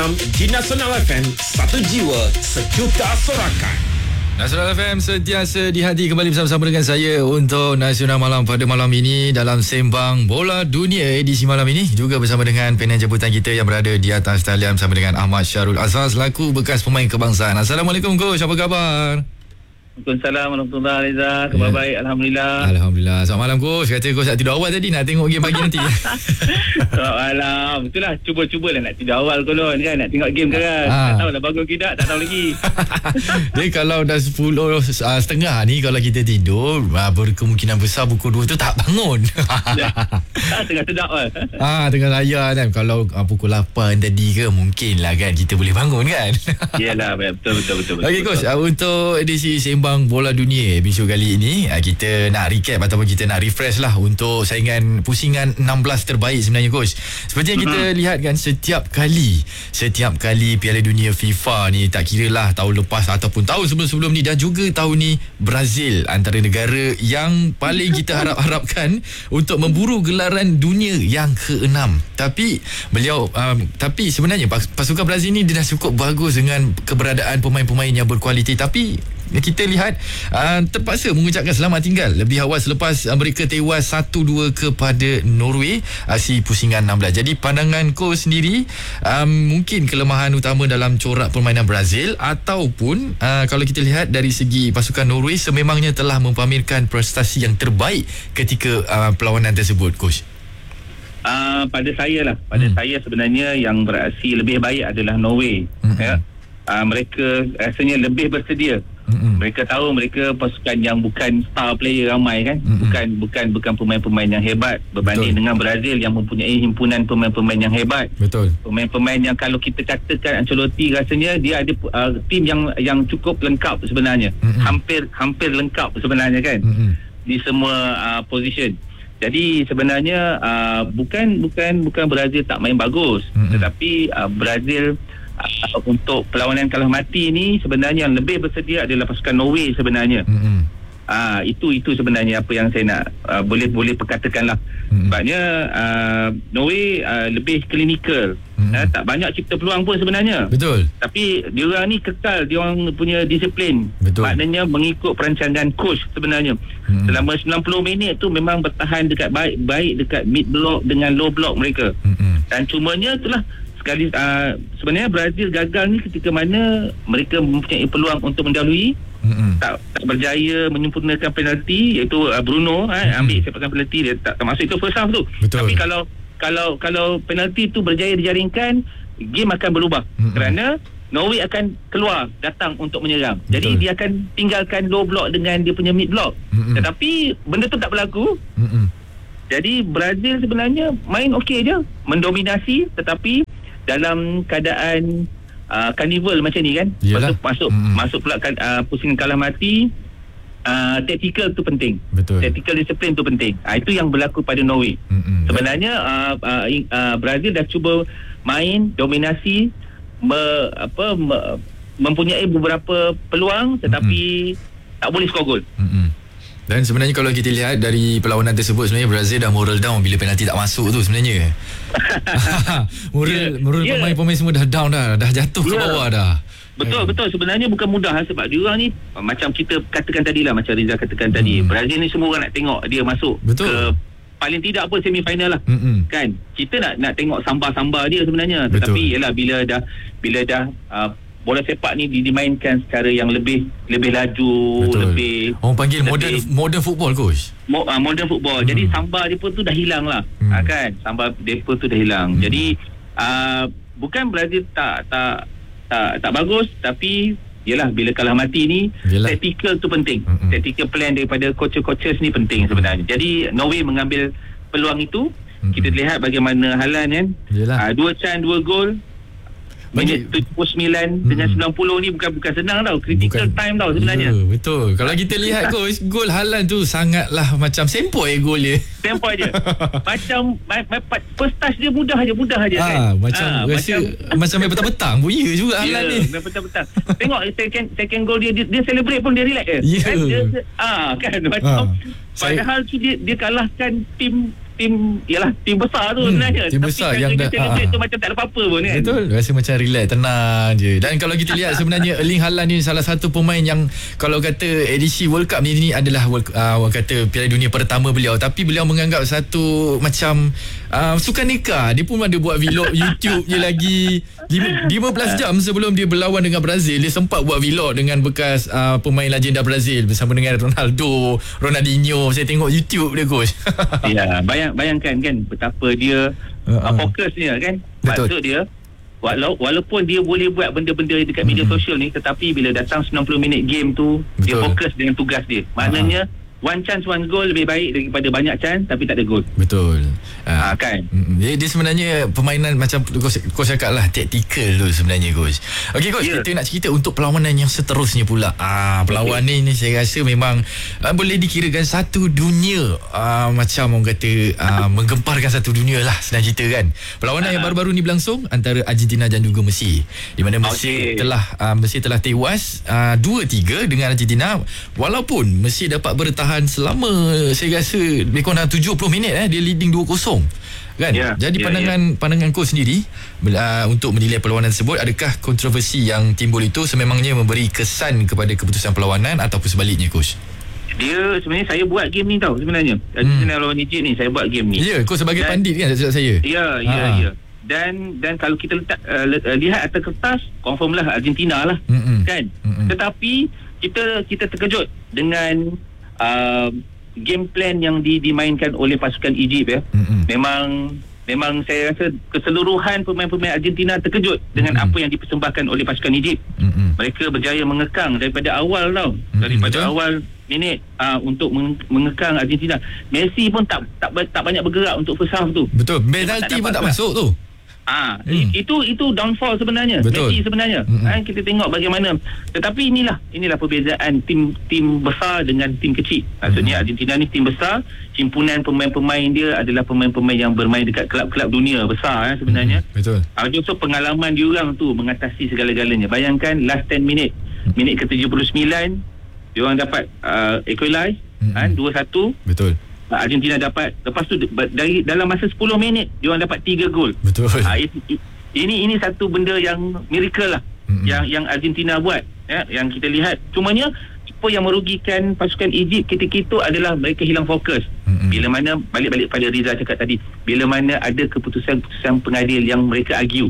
di Nasional FM, satu jiwa, sejuta sorakan. Nasional FM sentiasa di hati, kembali bersama-sama dengan saya untuk Nasional Malam pada malam ini dalam Sembang Bola Dunia edisi malam ini, juga bersama dengan panel jemputan kita yang berada di atas talian bersama dengan Ahmad Syarul Azhar selaku bekas pemain kebangsaan. Assalamualaikum Coach, apa khabar? Waalaikumsalam warahmatullahi wabarakatuh. Khabar baik, Alhamdulillah. Alhamdulillah. Selamat malam Coach. Kata Coach nak tidur awal tadi, nak tengok game pagi nanti. Selamat malam. Betul lah, cuba-cubalah nak tidur awal kolon kan, nak tengok game kan. Tak tahulah bangun ke tak tahu lagi. Dia kalau dah 10.30 ni, kalau kita tidur, berkemungkinan besar pukul 2 tu tak bangun. Tengah sedap lah. Tengah layan kan. Kalau pukul 8 tadi ke, mungkin lah kan kita boleh bangun kan. Yelah, betul. Okey Coach, untuk edisi Sembang Bola Dunia episod kali ini, kita nak recap ataupun kita nak refresh lah untuk saingan pusingan 16 terbaik sebenarnya Coach. Seperti yang kita lihat kan, setiap kali Piala Dunia FIFA ni, tak kira lah tahun lepas ataupun tahun sebelum-sebelum ni, dan juga tahun ni Brazil antara negara yang paling kita harap-harapkan untuk memburu gelaran dunia yang ke-6. Tapi sebenarnya pasukan Brazil ni dia dah cukup bagus dengan keberadaan pemain-pemain yang berkualiti, tapi kita lihat terpaksa mengucapkan selamat tinggal lebih awal selepas mereka tewas 1-2 kepada Norway, aksi pusingan 16. Jadi pandangan Coach sendiri, mungkin kelemahan utama dalam corak permainan Brazil, ataupun kalau kita lihat dari segi pasukan Norway sememangnya telah mempamerkan prestasi yang terbaik ketika perlawanan tersebut Coach? Pada saya sebenarnya yang beraksi lebih baik adalah Norway. Mereka rasanya lebih bersedia. Mereka tahu mereka pasukan yang bukan star player ramai kan, bukan pemain-pemain yang hebat berbanding dengan Brazil yang mempunyai himpunan pemain-pemain yang hebat. Betul. Pemain-pemain yang kalau kita katakan Ancelotti rasanya dia ada tim yang cukup lengkap sebenarnya. Hampir lengkap sebenarnya kan. Di semua position. Jadi sebenarnya bukan Brazil tak main bagus, tetapi Brazil untuk perlawanan kalah mati ni sebenarnya yang lebih bersedia adalah pasukan Norway sebenarnya. Itu sebenarnya apa yang saya nak boleh perkatakan lah. Sebabnya Norway lebih klinikal. Tak banyak cipta peluang pun sebenarnya. Betul. Tapi diorang ni kekal, diorang punya disiplin. Betul. Maknanya mengikut perancangan coach sebenarnya. Selama 90 minit tu memang bertahan dekat baik dekat mid block dengan low block mereka. Dan cumanya itulah sekali sebenarnya Brazil gagal ni ketika mana mereka mempunyai peluang untuk mendahului, tak berjaya menyempurnakan penalti, iaitu Bruno ambil sepakan penalti, dia tak masuk, itu first half tu. Betul. Tapi kalau penalti tu berjaya dijaringkan, game akan berubah. Kerana Norway akan keluar datang untuk menyerang. Jadi dia akan tinggalkan low block dengan dia punya mid block. Tetapi benda tu tak berlaku. Jadi Brazil sebenarnya main okey je, mendominasi, tetapi dalam keadaan carnival macam ni kan. Masuk pula pusingan kalah mati. Tactical tu penting. Betul. Tactical disiplin tu penting. Itu yang berlaku pada Norway. Sebenarnya Brazil dah cuba main dominasi, mempunyai beberapa peluang, tetapi tak boleh skor gol. Dan sebenarnya kalau kita lihat dari perlawanan tersebut, sebenarnya Brazil dah moral down bila penalti tak masuk tu sebenarnya. moral pemain-pemain semua dah down dah jatuh ke bawah dah. Betul. Sebenarnya bukan mudah sebab dia orang ni macam kita katakan tadi lah, macam Rizal katakan tadi, Brazil ni semua orang nak tengok dia masuk ke paling tidak pun semi-final lah. Kan kita nak tengok sambar-sambar dia sebenarnya. Tetapi yalah, bila dah bola sepak ni dimainkan secara yang lebih laju. Lebih orang panggil modern football Coach. Modern football. Jadi sambar dia pun tu dah hilang lah. Kan sambar dia pun tu dah hilang. Jadi bukan Brazil tak bagus, tapi yalah, bila kalah mati ni tactical tu penting. Tactical plan daripada coaches ni penting sebenarnya. Jadi Norway mengambil peluang itu. Kita lihat bagaimana Haaland kan, 2 chance 2 gol. Minit 79 dengan 90 ni bukan senang tau. Critical time tau sebenarnya. Betul. Kalau kita lihat Coach, gol Haaland tu sangatlah macam sempoi gol dia. Sempoi je. Macam first touch dia mudah aja kan. Macam main petang-petang pun ya juga Haaland ni. Main petang-petang. Tengok second goal dia celebrate pun dia relax je. Kan macam padahal tu dia kalahkan tim tim besar tu sebenarnya. Tim besar yang dah tu macam tak ada apa-apa pun kan. Betul. Rasa macam relax, tenang je. Dan kalau kita lihat sebenarnya Erling Haaland ni salah satu pemain yang kalau kata edisi World Cup ni adalah orang kata Piala Dunia pertama beliau, tapi beliau menganggap satu macam sukaneka. Dia pun ada buat vlog YouTube je lagi 15 jam sebelum dia berlawan dengan Brazil. Dia sempat buat vlog dengan bekas pemain legenda Brazil bersama dengan Ronaldo, Ronaldinho. Saya tengok YouTube dia, coach. Ya, bayangkan kan betapa dia fokusnya kan. Betul. Maksud dia walaupun dia boleh buat benda-benda dekat media sosial ni, tetapi bila datang 90 minit game tu, betul, dia fokus dengan tugas dia. Maknanya one chance one goal lebih baik daripada banyak chance tapi tak ada gol. Betul. Kan. Dia sebenarnya permainan macam coach cakap lah, taktikal tu sebenarnya, coach. Okey, coach, kita nak cerita untuk perlawanan yang seterusnya pula. Perlawanan ni saya rasa memang boleh dikirakan satu dunia, macam orang kata menggemparkan satu dunia lah, senang cerita kan. Perlawanan yang baru-baru ni berlangsung antara Argentina dan juga Mesir, di mana Mesir telah tewas 2-3 dengan Argentina, walaupun Mesir dapat bertahan selama saya rasa lebih kurang 70 minit dia leading 2-0 kan. Jadi pandangan coach sendiri untuk menilai perlawanan tersebut, adakah kontroversi yang timbul itu sememangnya memberi kesan kepada keputusan perlawanan ataupun sebaliknya, coach? Dia sebenarnya saya buat game ni tau sebenarnya. Argentina lawan Egypt ni saya buat game ni. Ya, coach sebagai pandit kan saya. Ya. Dan kalau kita lihat atas kertas, confirm lah Argentina lah. Kan. Tetapi kita terkejut dengan game plan yang dimainkan oleh pasukan Egypt ya. Memang saya rasa keseluruhan pemain-pemain Argentina terkejut dengan apa yang dipersembahkan oleh pasukan Egypt. Mereka berjaya mengekang daripada awal tau. Daripada awal minit untuk mengekang Argentina. Messi pun tak banyak bergerak untuk first half tu. Betul. Penalti pun tak masuk tu. Itu downfall sebenarnya. Betul. Messi sebenarnya. Kita tengok bagaimana. Tetapi inilah perbezaan tim besar dengan tim kecil. Maksudnya Argentina ni tim besar, himpunan pemain-pemain dia adalah pemain-pemain yang bermain dekat kelab-kelab dunia besar sebenarnya. Betul. So pengalaman diorang tu mengatasi segala-galanya. Bayangkan last 10 minit ke-79 diorang dapat equalize 2-1. Betul. Argentina dapat, lepas tu dari dalam masa 10 minit diorang dapat 3 gol. Betul. Ini satu benda yang miracle lah, yang Argentina buat yang kita lihat. Cumanya apa yang merugikan pasukan Egypt ketika itu adalah mereka hilang fokus. Bila mana balik pada Riza cakap tadi, bila mana ada keputusan pengadil yang mereka argue.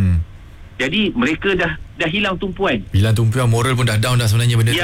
Jadi mereka dah hilang tumpuan. Moral pun dah down dah sebenarnya benda tu.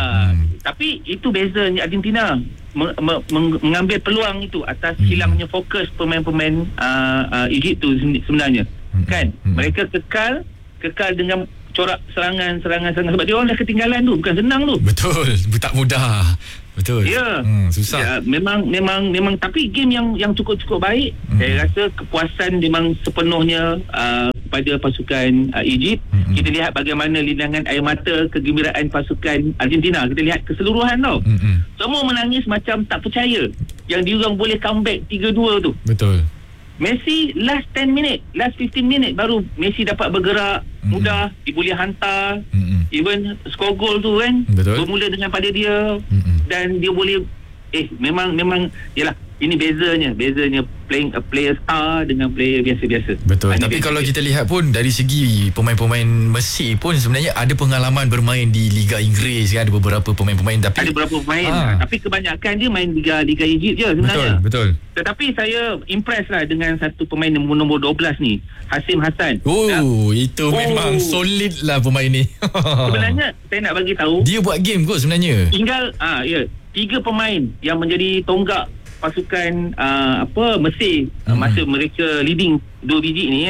Tapi itu bezanya Argentina mengambil peluang itu atas hilangnya fokus pemain-pemain Egypt tu sebenarnya. Kan? Mereka kekal dengan corak serangan sebab dia orang dah ketinggalan tu, bukan senang tu. Betul, tak mudah. Betul. Ya. Susah. Ya, memang tapi game yang cukup baik. Saya rasa kepuasan memang sepenuhnya pada pasukan Egypt. Kita lihat bagaimana linangan air mata kegembiraan pasukan Argentina. Kita lihat keseluruhan tau. Semua menangis macam tak percaya yang diorang boleh comeback 3-2 tu. Betul. Messi last 10 minit, last 15 minit baru Messi dapat bergerak mudah, dia boleh hantar, even score goal tu kan. Betul. Bermula dengan pada dia, dan dia boleh memang yalah, ini bezanya playing a player star dengan player biasa-biasa. Betul. Tapi kalau kita lihat pun dari segi pemain-pemain Mesir pun sebenarnya ada pengalaman bermain di Liga Inggeris kan, ada beberapa pemain-pemain, tapi ada beberapa pemain tapi kebanyakan dia main Liga Egypt je sebenarnya. Betul. Tetapi saya impress lah dengan satu pemain nombor 12 ni, Hasim Hassan. Itu memang solid lah pemain ni. Sebenarnya saya nak bagi tahu, dia buat game kot sebenarnya. Tinggal 3 pemain yang menjadi tonggak pasukan Mesir masa mereka leading 2 biji ni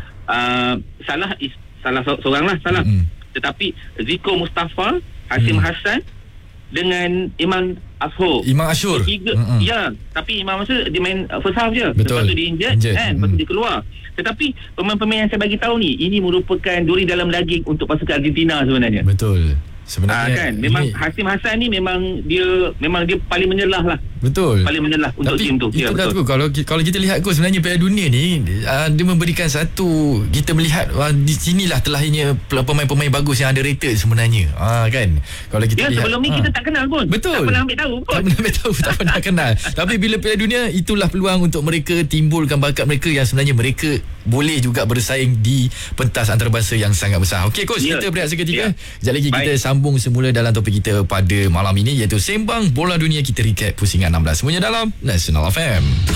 salah seorang lah salah. Tetapi Zico Mustafa, Hasim Hassan dengan Imam Ashur. Ya, tapi Imam Ashur dia main first half je. Lepas tu dia injured kan, lepas tu dia keluar. Tetapi pemain-pemain yang saya bagi tahu ni, ini merupakan duri dalam daging untuk pasukan Argentina sebenarnya. Betul. Sebenarnya kan memang Hasim Hassan ni memang dia paling menyelah lah. Betul. Paling menyelah untuk tim tu. Ya, betul. Kalau kita lihat coach, sebenarnya Piala Dunia ni dia memberikan satu, kita melihat di sinilah terlahirnya pemain-pemain bagus yang underrated sebenarnya. Kan. Kalau kita lihat sebelum ni kita tak kenal pun. Betul. Tak pernah ambil tahu pun. Tak pernah kenal. Tapi bila Piala Dunia, itulah peluang untuk mereka timbulkan bakat mereka yang sebenarnya mereka boleh juga bersaing di pentas antarabangsa yang sangat besar. Okey coach, kita berehat seketika. Sekejap lagi kita sambung semula dalam topik kita pada malam ini, iaitu Sembang Bola Dunia. Kita recap pusingan 16 semuanya dalam National FM.